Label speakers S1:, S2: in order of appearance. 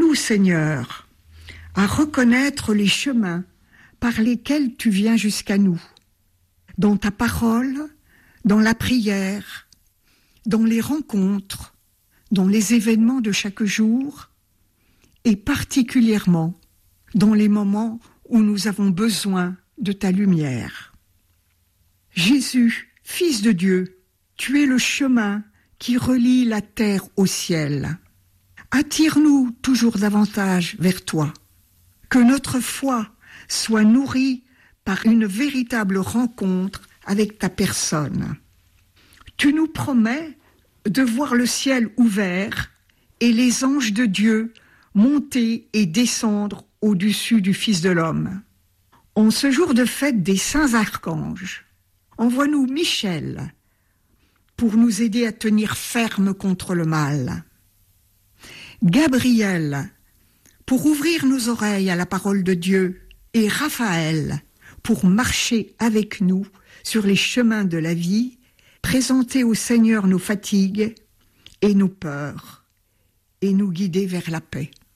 S1: Aide-nous, Seigneur, à reconnaître les chemins par lesquels tu viens jusqu'à nous, dans ta parole, dans la prière, dans les rencontres, dans les événements de chaque jour, et particulièrement dans les moments où nous avons besoin de ta lumière. Jésus, Fils de Dieu, tu es le chemin qui relie la terre au ciel. Attire-nous toujours davantage vers toi, que notre foi soit nourrie par une véritable rencontre avec ta personne. Tu nous promets de voir le ciel ouvert et les anges de Dieu monter et descendre au-dessus du Fils de l'homme. En ce jour de fête des saints archanges, envoie-nous Michel pour nous aider à tenir ferme contre le mal. Gabriel pour ouvrir nos oreilles à la parole de Dieu et Raphaël pour marcher avec nous sur les chemins de la vie, présenter au Seigneur nos fatigues et nos peurs et nous guider vers la paix.